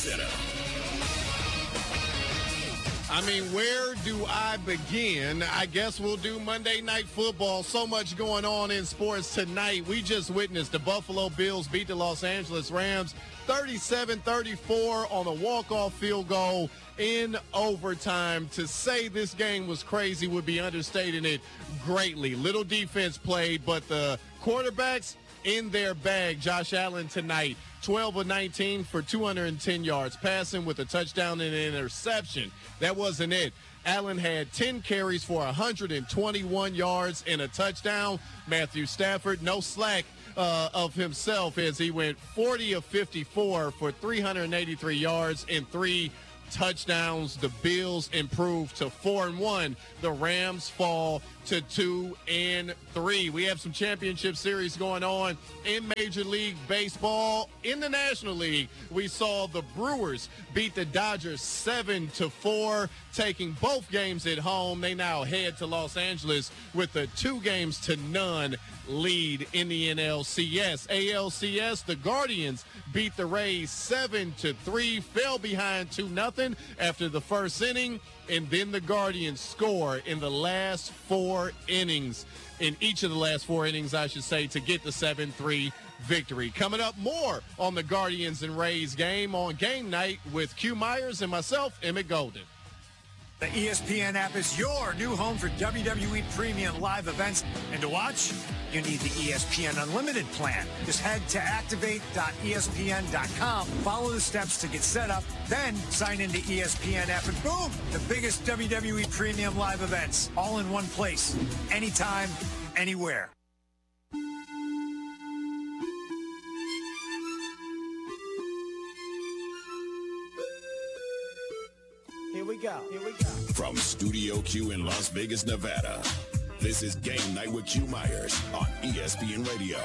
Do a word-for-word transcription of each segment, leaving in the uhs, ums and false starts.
Center. I mean, where do I begin? I guess we'll do Monday Night Football. So much going on in sports tonight. We just witnessed the Buffalo Bills beat the Los Angeles Rams thirty-seven thirty-four on a walk-off field goal in overtime. To say this game was crazy would be understating it greatly. Little defense played, but the quarterbacks in their bag. Josh Allen tonight, twelve of nineteen for two hundred ten yards, passing with a touchdown and an interception. That wasn't it. Allen had ten carries for one hundred twenty-one yards and a touchdown. Matthew Stafford, no slack uh, of himself as he went forty of fifty-four for three hundred eighty-three yards and three touchdowns. The Bills improved to four and one. The Rams fall to two and three. We have some championship series going on in Major League Baseball. In the National League, we saw the Brewers beat the Dodgers seven to four, taking both games at home. They now head to Los Angeles with a two games to none lead in the N L C S. A L C S, the Guardians beat the Rays seven to three, fell behind two nothing after the first inning, and then the Guardians score in the last four innings, in each of the last four innings, I should say, to get the seven three victory. Coming up, more on the Guardians and Rays game on Game Night with Q Myers and myself, Emmett Golden. The E S P N app is your new home for W W E premium live events. And to watch, you need the E S P N Unlimited plan. Just head to activate dot E S P N dot com, follow the steps to get set up, then sign into E S P N app, and boom, the biggest W W E premium live events, all in one place, anytime, anywhere. Here we go. Here we go. From Studio Q in Las Vegas, Nevada, this is Game Night with Q Myers on E S P N Radio.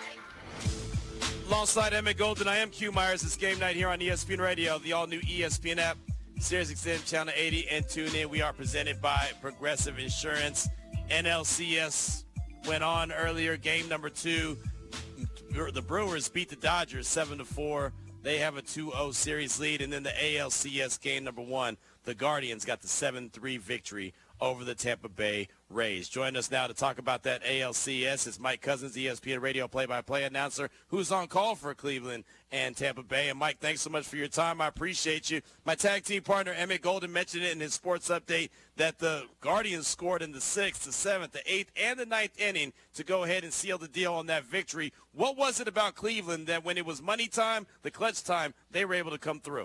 Alongside Emmett Golden, I am Q Myers. It's Game Night here on E S P N Radio, the all-new E S P N app, Sirius X M Channel eighty, and tune in. We are presented by Progressive Insurance. N L C S went on earlier, game number two. The Brewers beat the Dodgers seven to four. They have a two oh series lead. And then the A L C S game number one, the Guardians got the seven three victory over the Tampa Bay Rays. Join us now to talk about that A L C S is Mike Cousins, E S P N Radio play-by-play announcer, who's on call for Cleveland and Tampa Bay. And, Mike, thanks so much for your time. I appreciate you. My tag team partner, Emmett Golden, mentioned it in his sports update that the Guardians scored in the sixth, the seventh, the eighth, and the ninth inning to go ahead and seal the deal on that victory. What was it about Cleveland that when it was money time, the clutch time, they were able to come through?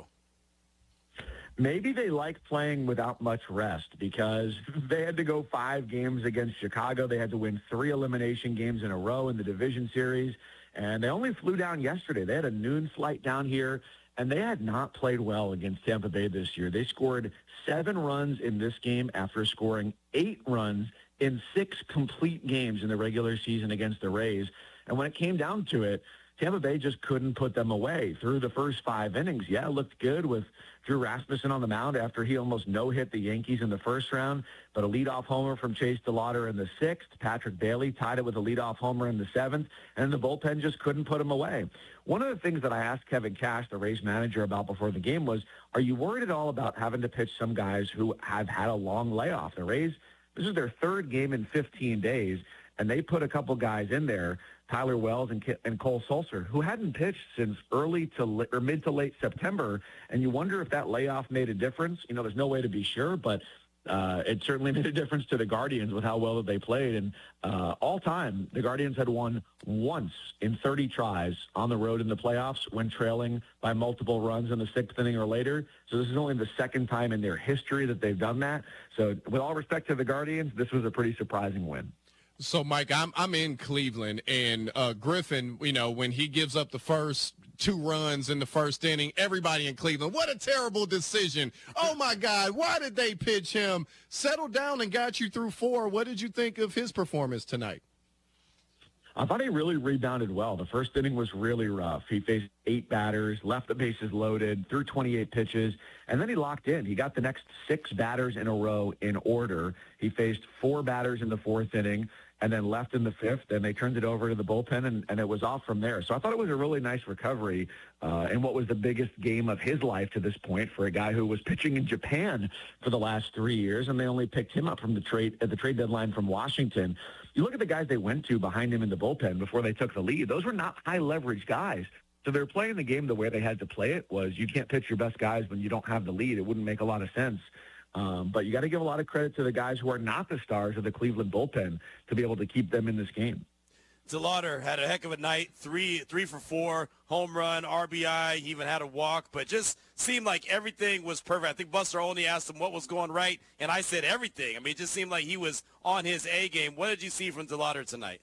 Maybe they like playing without much rest because they had to go five games against Chicago. They had to win three elimination games in a row in the division series, and they only flew down yesterday. They had a noon flight down here, and they had not played well against Tampa Bay this year. They scored seven runs in this game after scoring eight runs in six complete games in the regular season against the Rays. And when it came down to it, Tampa Bay just couldn't put them away through the first five innings. Yeah, it looked good with Drew Rasmussen on the mound after he almost no-hit the Yankees in the first round, but a leadoff homer from Chase DeLauter in the sixth. Patrick Bailey tied it with a leadoff homer in the seventh, and the bullpen just couldn't put him away. One of the things that I asked Kevin Cash, the Rays manager, about before the game was, are you worried at all about having to pitch some guys who have had a long layoff? The Rays, this is their third game in fifteen days, and they put a couple guys in there, Tyler Wells and, and Cole Sulser, who hadn't pitched since early to or mid to late September, and you wonder if that layoff made a difference. You know, there's no way to be sure, but uh, it certainly made a difference to the Guardians with how well that they played. And uh, all time, the Guardians had won once in thirty tries on the road in the playoffs when trailing by multiple runs in the sixth inning or later. So this is only the second time in their history that they've done that. So with all respect to the Guardians, this was a pretty surprising win. So, Mike, I'm I'm in Cleveland, and uh, Griffin, you know, when he gives up the first two runs in the first inning, everybody in Cleveland, what a terrible decision. Oh, my God, why did they pitch him? Settled down and got you through four. What did you think of his performance tonight? I thought he really rebounded well. The first inning was really rough. He faced eight batters, left the bases loaded, threw twenty-eight pitches, and then he locked in. He got the next six batters in a row in order. He faced four batters in the fourth inning. and then left in the fifth, and they turned it over to the bullpen, and, and it was off from there. So I thought it was a really nice recovery uh, in what was the biggest game of his life to this point for a guy who was pitching in Japan for the last three years, and they only picked him up from the trade at the trade deadline from Washington. You look at the guys they went to behind him in the bullpen before they took the lead. Those were not high-leverage guys. So they're playing the game the way they had to play it was you can't pitch your best guys when you don't have the lead. It wouldn't make a lot of sense. Um, but you got to give a lot of credit to the guys who are not the stars of the Cleveland bullpen to be able to keep them in this game. DeLauder had a heck of a night, three three for four, home run, R B I. He even had a walk, but just seemed like everything was perfect. I think Buster Olney asked him what was going right, and I said everything. I mean, it just seemed like he was on his A game. What did you see from DeLauder tonight?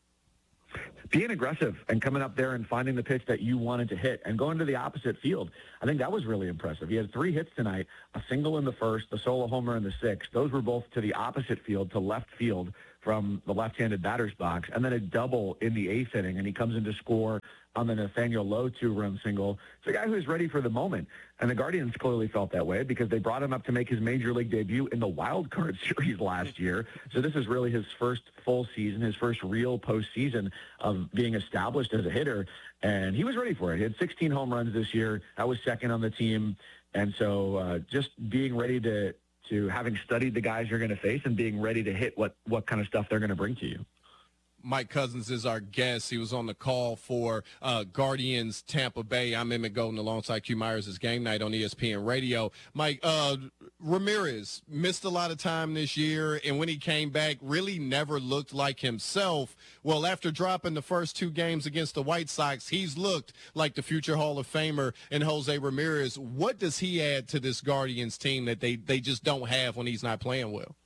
Being aggressive and coming up there and finding the pitch that you wanted to hit and going to the opposite field. I think that was really impressive. He had three hits tonight, a single in the first, the solo homer in the sixth. Those were both to the opposite field, to left field from the left-handed batter's box, and then a double in the eighth inning, and he comes in to score on the Nathaniel Lowe two-run single. It's a guy who's ready for the moment, and the Guardians clearly felt that way because they brought him up to make his major league debut in the Wild Card Series last year. So this is really his first full season, his first real postseason of being established as a hitter, and he was ready for it. He had sixteen home runs this year. That was second on the team, and so uh, just being ready to to having studied the guys you're going to face and being ready to hit what, what kind of stuff they're going to bring to you. Mike Couzens is our guest. He was on the call for uh, Guardians Tampa Bay. I'm Emmett Golden alongside Q Myers' Game Night on E S P N Radio. Mike, uh, Ramirez missed a lot of time this year, and when he came back, really never looked like himself. Well, after dropping the first two games against the White Sox, he's looked like the future Hall of Famer in Jose Ramirez. What does he add to this Guardians team that they, they just don't have when he's not playing well?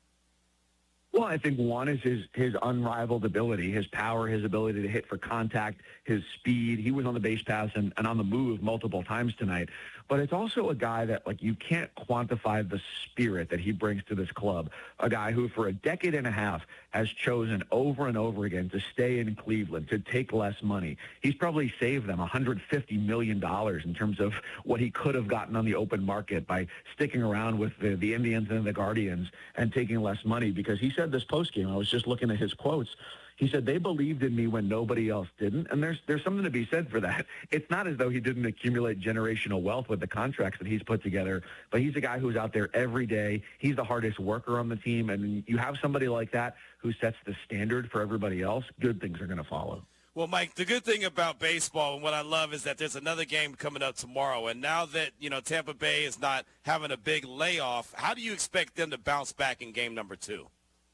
Well, I think one is his, his unrivaled ability, his power, his ability to hit for contact, his speed. He was on the base pass and, and on the move multiple times tonight. But it's also a guy that, like, you can't quantify the spirit that he brings to this club. A guy who for a decade and a half has chosen over and over again to stay in Cleveland, to take less money. He's probably saved them one hundred fifty million dollars in terms of what he could have gotten on the open market by sticking around with the, the Indians and the Guardians and taking less money, because he said this postgame, I was just looking at his quotes, he said, they believed in me when nobody else didn't, and there's there's something to be said for that. It's not as though he didn't accumulate generational wealth with the contracts that he's put together, but he's a guy who's out there every day. He's the hardest worker on the team, and you have somebody like that who sets the standard for everybody else, good things are going to follow. Well, Mike, the good thing about baseball and what I love is that there's another game coming up tomorrow, and now that, you know, Tampa Bay is not having a big layoff, how do you expect them to bounce back in game number two?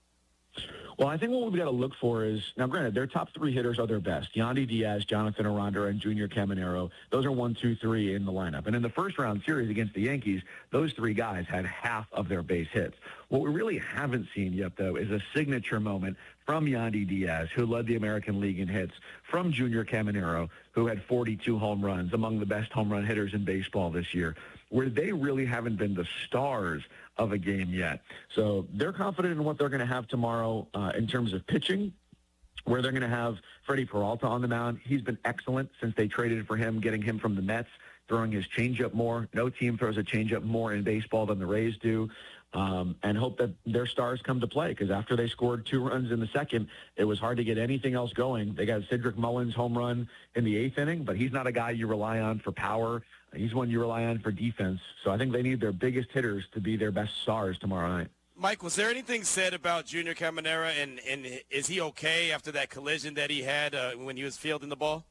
Well, I think what we've got to look for is, now granted, their top three hitters are their best. Yandy Diaz, Jonathan Aranda, and Junior Caminero. Those are one, two, three in the lineup. And in the first round series against the Yankees, those three guys had half of their base hits. What we really haven't seen yet, though, is a signature moment from Yandy Diaz, who led the American League in hits, from Junior Caminero, who had forty-two home runs, among the best home run hitters in baseball this year, where they really haven't been the stars of a game yet. So they're confident in what they're going to have tomorrow uh, in terms of pitching, where they're going to have Freddie Peralta on the mound. He's been excellent since they traded for him, getting him from the Mets, throwing his changeup more. No team throws a changeup more in baseball than the Rays do. Um, and hope that their stars come to play, because after they scored two runs in the second, it was hard to get anything else going. They got Cedric Mullins' home run in the eighth inning, but he's not a guy you rely on for power. He's one you rely on for defense. So I think they need their biggest hitters to be their best stars tomorrow night. Mike, was there anything said about Junior Caminero, and, and is he okay after that collision that he had uh, when he was fielding the ball?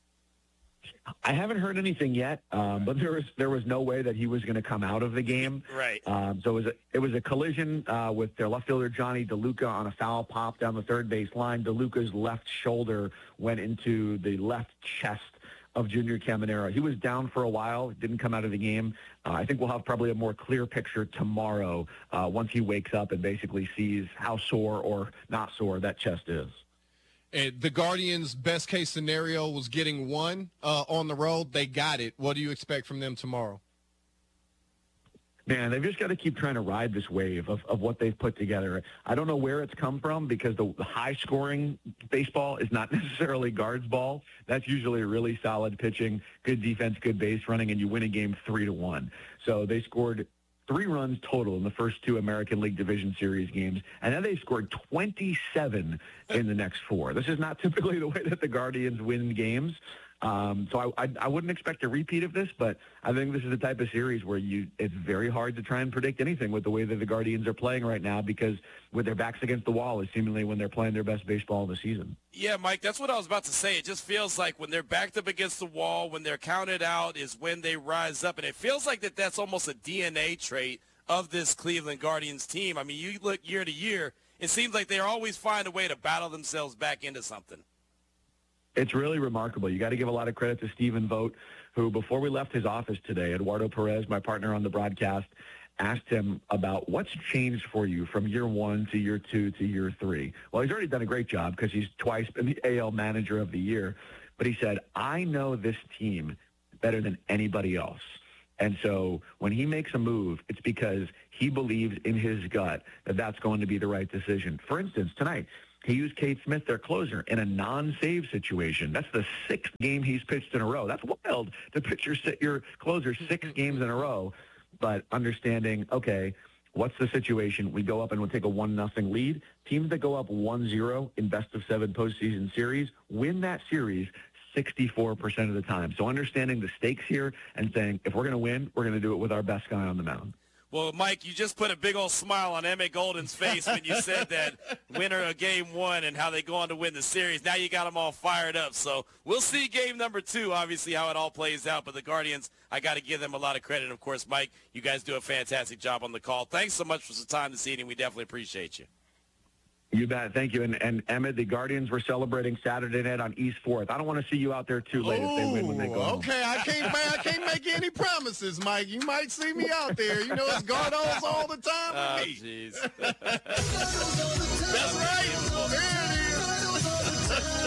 I haven't heard anything yet, um, but there was there was no way that he was going to come out of the game. Right. Um, so it was a, it was a collision uh, with their left fielder Johnny DeLuca on a foul pop down the third base line. DeLuca's left shoulder went into the left chest of Junior Caminero. He was down for a while, didn't come out of the game. Uh, I think we'll have probably a more clear picture tomorrow uh, once he wakes up and basically sees how sore or not sore that chest is. And the Guardians' best-case scenario was getting one uh, on the road. They got it. What do you expect from them tomorrow? Man, they've just got to keep trying to ride this wave of, of what they've put together. I don't know where it's come from, because the, the high-scoring baseball is not necessarily guards ball. That's usually really solid pitching, good defense, good base running, and you win a game three to one. So they scored three runs total in the first two American League Division Series games, and then they scored twenty-seven in the next four. This is not typically the way that the Guardians win games. Um, so I, I, I wouldn't expect a repeat of this, but I think this is the type of series where you it's very hard to try and predict anything with the way that the Guardians are playing right now, because with their backs against the wall is seemingly when they're playing their best baseball of the season. Yeah, Mike, that's what I was about to say. It just feels like when they're backed up against the wall, when they're counted out is when they rise up. And it feels like that that's almost a D N A trait of this Cleveland Guardians team. I mean, you look year to year, it seems like they always find a way to battle themselves back into something. It's really remarkable. You got to give a lot of credit to Stephen Vogt, who before we left his office today, Eduardo Perez, my partner on the broadcast, asked him about what's changed for you from year one to year two to year three. Well, he's already done a great job because he's twice been the A L Manager of the Year. But he said, I know this team better than anybody else. And so when he makes a move, it's because he believes in his gut that that's going to be the right decision. For instance, tonight, he used Cade Smith, their closer, in a non-save situation. That's the sixth game he's pitched in a row. That's wild to pitch your, your closer six games in a row. But understanding, okay, what's the situation? We go up and we'll take a one nothing lead. Teams that go up one zero in best of seven postseason series win that series sixty-four percent of the time. So understanding the stakes here and saying, if we're going to win, we're going to do it with our best guy on the mound. Well, Mike, you just put a big old smile on Emmett Golden's face when you said that winner of game one and how they go on to win the series. Now you got them all fired up. So we'll see game number two, obviously, how it all plays out. But the Guardians, I got to give them a lot of credit. Of course, Mike, you guys do a fantastic job on the call. Thanks so much for the time this evening. We definitely appreciate you. You bet. Thank you. And, and Emmett, the Guardians were celebrating Saturday night on East fourth. I don't want to see you out there too late if they win when they go home. Okay, I can't, I can't make any promises, Mike. You might see me out there. You know, it's Gardos all the time. Oh, jeez. That's right. There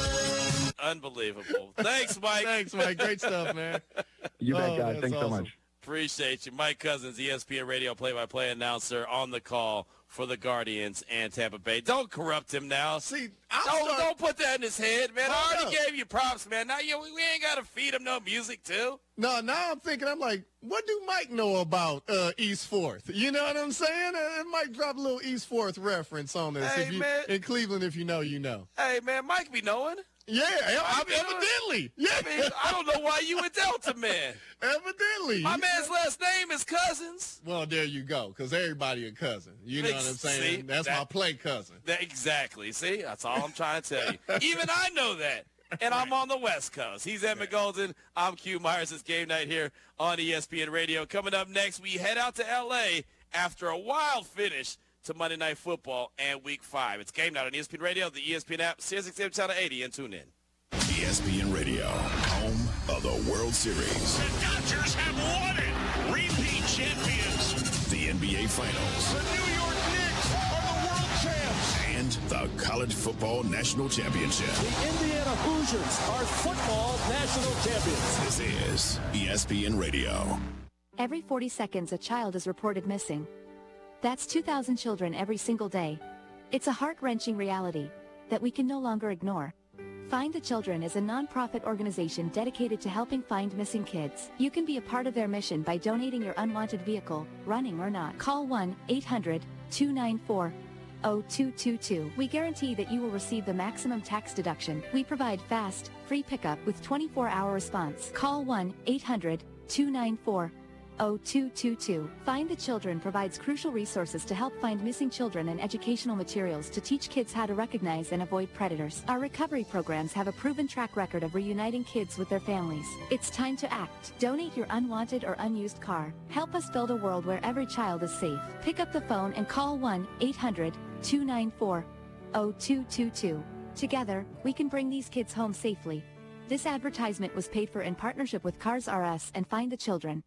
it is. Unbelievable. Thanks, Mike. Thanks, Mike. Great stuff, man. You bet, Oh, guys. that's Thanks so awesome. much. Appreciate you. Mike Cousins, E S P N Radio play-by-play announcer on the call for the Guardians and Tampa Bay. Don't corrupt him now. See, I'll Don't, start- don't put that in his head, man. I Hold already up. gave you props, man. Now you, we ain't got to feed him no music, too. No, now I'm thinking, I'm like, what do Mike know about uh, East Fourth? You know what I'm saying? Uh, it might drop a little East Fourth reference on this. Hey, if you, man. in Cleveland, if you know, you know. Hey, man, Mike be knowing. Yeah, I, mean, evidently. Yeah, I mean, I don't know why you would Delta, man. evidently. My man's last name is Cousins. Well, there you go, because everybody a cousin. You know what I'm saying? See, That's that- my play cousin. That, exactly. See, that's all I'm trying to tell you. Even I know that. And I'm on the West Coast. He's Emmett Golden. I'm Q Myers. It's game night here on E S P N Radio. Coming up next, we head out to L A after a wild finish to Monday Night Football and Week five. It's game night on E S P N Radio, the E S P N app, Sirius X M Channel eighty, and tune in. E S P N Radio, home of the World Series. The Dodgers have won it. Repeat champions. The N B A Finals. The New York Knicks are the world champs. And the College Football National Championship. The Indiana Hoosiers are football national champions. This is E S P N Radio. Every forty seconds, a child is reported missing. That's two thousand children every single day. It's a heart-wrenching reality that we can no longer ignore. Find the Children is a non-profit organization dedicated to helping find missing kids. You can be a part of their mission by donating your unwanted vehicle, running or not. Call one eight hundred two nine four zero two two two. We guarantee that you will receive the maximum tax deduction. We provide fast, free pickup with twenty-four hour response. Call one eight hundred two nine four zero two two two. Find the Children provides crucial resources to help find missing children and educational materials to teach kids how to recognize and avoid predators. Our recovery programs have a proven track record of reuniting kids with their families. It's time to act. Donate your unwanted or unused car. Help us build a world where every child is safe. Pick up the phone and call one eight hundred two nine four zero two two two. Together, we can bring these kids home safely. This advertisement was paid for in partnership with Cars R Us and Find the Children.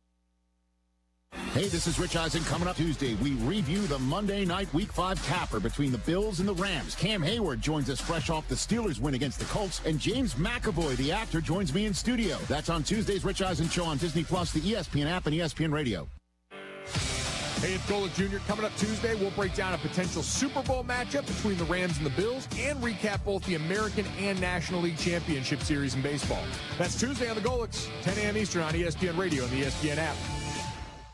Hey, this is Rich Eisen. Coming up Tuesday, we review the Monday night Week five tapper between the Bills and the Rams. Cam Hayward joins us fresh off the Steelers win against the Colts, and James McAvoy, the actor, joins me in studio. That's on Tuesday's Rich Eisen Show on Disney Plus, the E S P N app, and E S P N Radio. Hey, it's Golic Junior Coming up Tuesday, we'll break down a potential Super Bowl matchup between the Rams and the Bills and recap both the American and National League Championship Series in baseball. That's Tuesday on the Golics, ten a.m. Eastern on E S P N Radio and the E S P N app.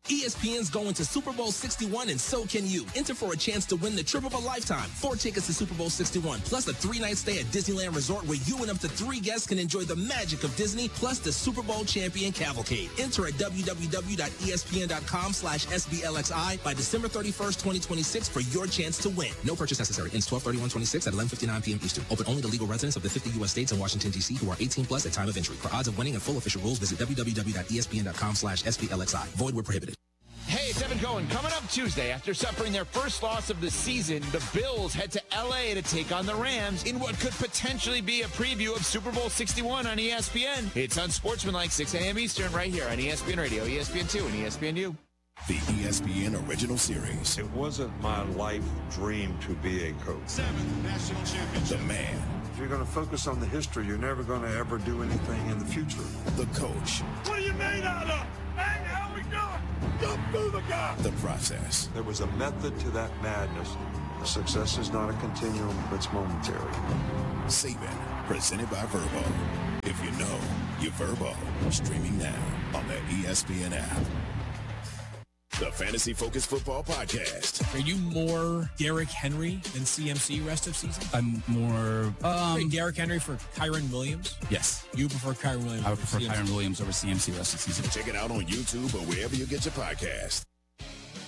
E S P N's going to Super Bowl sixty-one, and so can you. Enter for a chance to win the trip of a lifetime. Four tickets to Super Bowl sixty-one, plus a three-night stay at Disneyland Resort where you and up to three guests can enjoy the magic of Disney, plus the Super Bowl champion cavalcade. Enter at w w w dot e s p n dot com slash s b l x i by December thirty-first, twenty twenty-six for your chance to win. No purchase necessary. Ends twelve thirty-one twenty-six at eleven fifty-nine p m Eastern. Open only to legal residents of the fifty U S states and Washington, D C who are eighteen plus at time of entry. For odds of winning and full official rules, visit w w w dot e s p n dot com slash s b l x i. Void where prohibited. Hey, it's Evan Cohen. Coming up Tuesday, after suffering their first loss of the season, the Bills head to L A to take on the Rams in what could potentially be a preview of Super Bowl sixty-one on E S P N. It's Unsportsmanlike, six a m Eastern, right here on E S P N Radio, E S P N two, and E S P N U. The E S P N original series. It wasn't my life dream to be a coach. Seventh national championship. The man. If you're going to focus on the history, you're never going to ever do anything in the future. The coach. What are you made out of? Hey, how we doing? Jump through the guy. The process. There was a method to that madness. Success is not a continuum, it's momentary. Saban, presented by Verbo. If you know, you're Verbo. Streaming now on the E S P N app. The Fantasy Focus Football Podcast. Are you more Derrick Henry than C M C rest of season? I'm more... Um, Derrick Henry for Kyron Williams? Yes. You prefer Kyron Williams? I would prefer Kyron Williams over C M C rest of season. Check it out on YouTube or wherever you get your podcast.